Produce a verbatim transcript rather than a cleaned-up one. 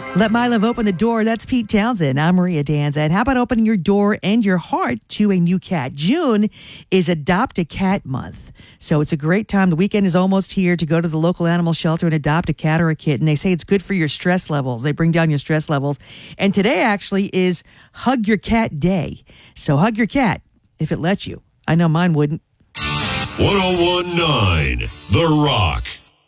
Let My Love open the door. That's Pete Townsend. I'm Maria Danza. And how about opening your door and your heart to a new cat? June is Adopt a Cat Month. So it's a great time. The weekend is almost here to go to the local animal shelter and adopt a cat or a kitten. They say it's good for your stress levels. They bring down your stress levels. And today actually is Hug Your Cat Day. So hug your cat if it lets you. I know mine wouldn't. ten nineteen The Rock.